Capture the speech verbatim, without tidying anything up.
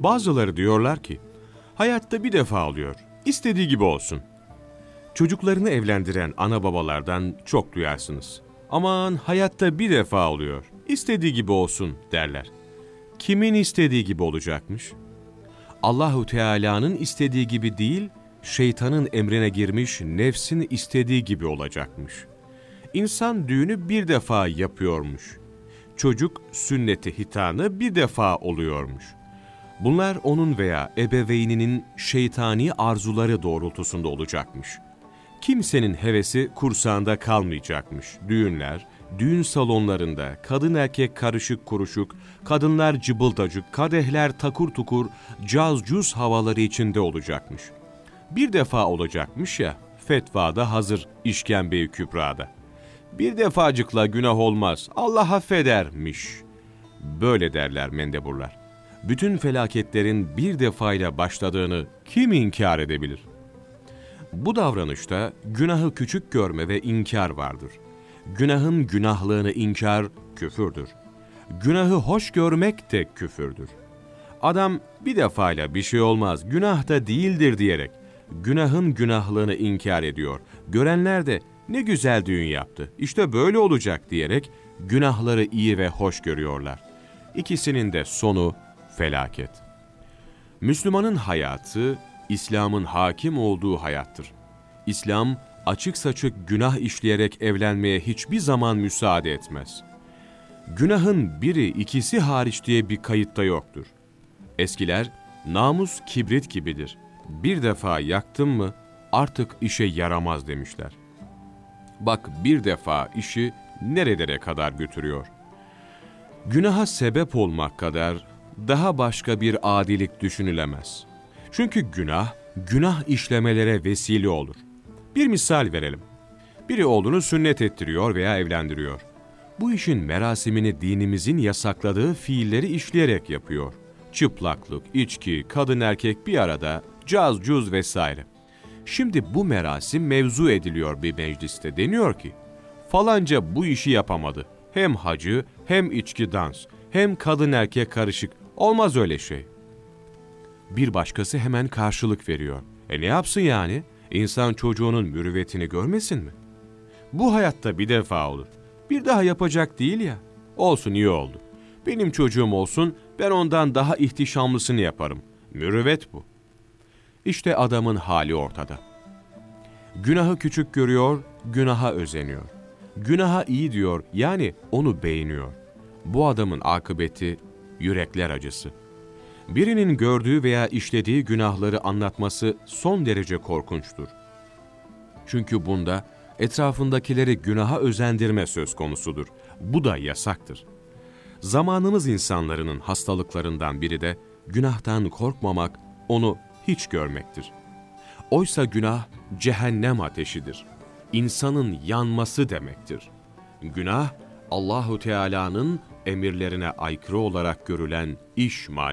Bazıları diyorlar ki, hayatta bir defa oluyor, istediği gibi olsun. Çocuklarını evlendiren ana babalardan çok duyarsınız. Aman hayatta bir defa oluyor, istediği gibi olsun derler. Kimin istediği gibi olacakmış? Allahu Teala'nın istediği gibi değil, şeytanın emrine girmiş nefsin istediği gibi olacakmış. İnsan düğünü bir defa yapıyormuş. Çocuk sünneti hitanı bir defa oluyormuş. Bunlar onun veya ebeveyninin şeytani arzuları doğrultusunda olacakmış. Kimsenin hevesi kursağında kalmayacakmış. Düğünler, düğün salonlarında kadın erkek karışık kuruşuk, kadınlar cıbıldacık, kadehler takur tukur, caz cuz havaları içinde olacakmış. Bir defa olacakmış ya, fetvada hazır İşkembe-i Kübra'da. Bir defacıkla günah olmaz, Allah affedermiş. Böyle derler mendeburlar. Bütün felaketlerin bir defayla başladığını kim inkar edebilir? Bu davranışta günahı küçük görme ve inkar vardır. Günahın günahlığını inkar küfürdür. Günahı hoş görmek de küfürdür. Adam bir defayla bir şey olmaz, günah da değildir diyerek günahın günahlığını inkar ediyor. Görenler de ne güzel düğün yaptı, işte böyle olacak diyerek günahları iyi ve hoş görüyorlar. İkisinin de sonu felaket. Müslümanın hayatı, İslam'ın hakim olduğu hayattır. İslam, açık saçık günah işleyerek evlenmeye hiçbir zaman müsaade etmez. Günahın biri ikisi hariç diye bir kayıtta yoktur. Eskiler, namus kibrit gibidir. Bir defa yaktın mı artık işe yaramaz demişler. Bak bir defa işi nerelere kadar götürüyor. Günaha sebep olmak kadar daha başka bir adilik düşünülemez. Çünkü günah, günah işlemelere vesile olur. Bir misal verelim. Biri oğlunu sünnet ettiriyor veya evlendiriyor. Bu işin merasimini dinimizin yasakladığı fiilleri işleyerek yapıyor. Çıplaklık, içki, kadın erkek bir arada, caz cuz vesaire. Şimdi bu merasim mevzu ediliyor bir mecliste. Deniyor ki, falanca bu işi yapamadı. Hem hacı, hem içki dans, hem kadın erkek karışık. Olmaz öyle şey. Bir başkası hemen karşılık veriyor. E ne yapsın yani? İnsan çocuğunun mürüvvetini görmesin mi? Bu hayatta bir defa olur. Bir daha yapacak değil ya. Olsun iyi oldu. Benim çocuğum olsun, ben ondan daha ihtişamlısını yaparım. Mürüvvet bu. İşte adamın hali ortada. Günahı küçük görüyor, günaha özeniyor. Günaha iyi diyor, yani onu beğeniyor. Bu adamın akıbeti yürekler acısı. Birinin gördüğü veya işlediği günahları anlatması son derece korkunçtur. Çünkü bunda etrafındakileri günaha özendirme söz konusudur. Bu da yasaktır. Zamanımız insanların hastalıklarından biri de günahtan korkmamak, onu hiç görmektir. Oysa günah cehennem ateşidir. İnsanın yanması demektir. Günah, Allahu Teala'nın emirlerine aykırı olarak görülen iş manasıdır.